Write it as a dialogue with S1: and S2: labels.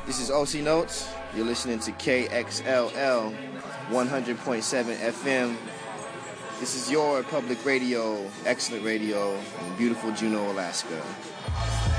S1: This is OC Notes. You're listening to KXLL 100.7 FM. This is your public radio, excellent radio in beautiful Juneau, Alaska.